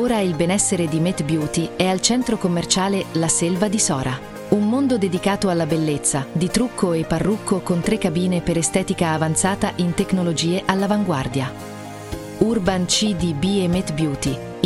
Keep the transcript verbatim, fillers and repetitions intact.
Ora il benessere di Met Beauty è al centro commerciale La Selva di Sora. Un mondo dedicato alla bellezza, di trucco e parrucco con tre cabine per estetica avanzata in tecnologie all'avanguardia. Urban C D B e Met Beauty.